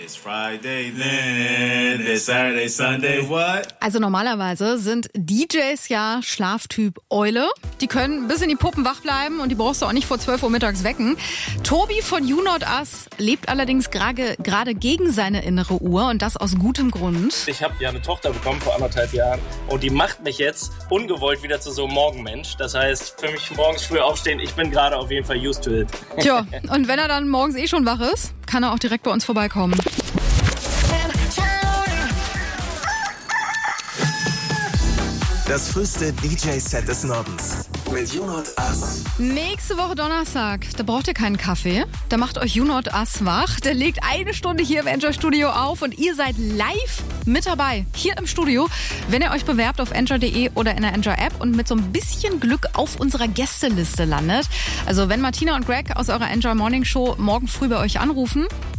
It's Friday then, it's Saturday, Sunday, what? Also normalerweise sind DJs ja Schlaftyp Eule. Die können bis in die Puppen wach bleiben und die brauchst du auch nicht vor 12 Uhr mittags wecken. Tobi von You Not Us lebt allerdings gerade gegen seine innere Uhr und das aus gutem Grund. Ich habe ja eine Tochter bekommen vor 1,5 Jahren und die macht mich jetzt ungewollt wieder zu so einem Morgenmensch. Das heißt, für mich morgens früh aufstehen, ich bin gerade auf jeden Fall used to it. Tja, und wenn er dann morgens schon wach ist, kann er auch direkt bei uns vorbeikommen. Das früheste DJ-Set des Nordens mit You Not Us. Nächste Woche Donnerstag, da braucht ihr keinen Kaffee. Da macht euch You Not Us wach. Der legt 1 Stunde hier im Enjoy Studio auf und ihr seid live mit dabei. Hier im Studio, wenn ihr euch bewerbt auf enjoy.de oder in der Enjoy App und mit so ein bisschen Glück auf unserer Gästeliste landet. Also wenn Martina und Greg aus eurer Enjoy Morning Show morgen früh bei euch anrufen,